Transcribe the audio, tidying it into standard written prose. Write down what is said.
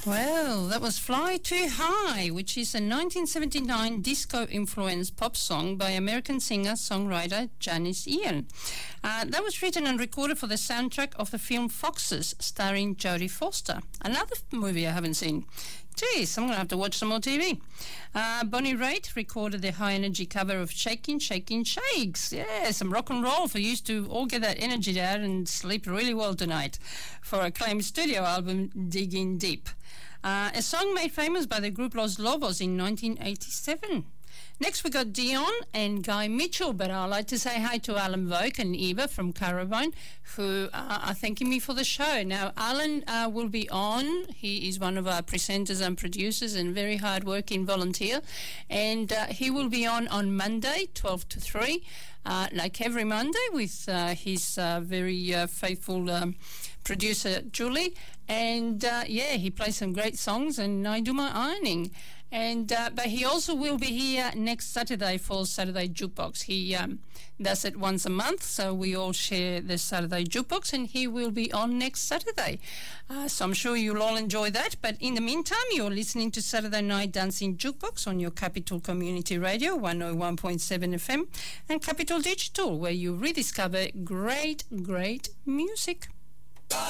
Well, that was Fly Too High, which is a 1979 disco-influenced pop song by American singer-songwriter Janis Ian. That was written and recorded for the soundtrack of the film Foxes, starring Jodie Foster. Another movie I haven't seen. Geez, I'm going to have to watch some more TV. Bonnie Raitt recorded the high-energy cover of Shakin', Shakin' Shakes. Yeah, some rock and roll for you to all get that energy out and sleep really well tonight for acclaimed studio album Digging Deep. A song made famous by the group Los Lobos in 1987. Next we got Dion and Guy Mitchell, but I'd like to say hi to Alan Vogue and Eva from Caravan, who are thanking me for the show. Now, Alan will be on. He is one of our presenters and producers and very hard-working volunteer, and he will be on Monday, 12 to 3, like every Monday, with his very faithful producer, Julie. And, he plays some great songs, and I do my ironing. And but he also will be here next Saturday for Saturday Jukebox. He does it once a month, so we all share the Saturday Jukebox, and he will be on next Saturday. So I'm sure you'll all enjoy that. But in the meantime, you're listening to Saturday Night Dancing Jukebox on your Capital Community Radio, 101.7 FM, and Capital Digital, where you rediscover great, great music.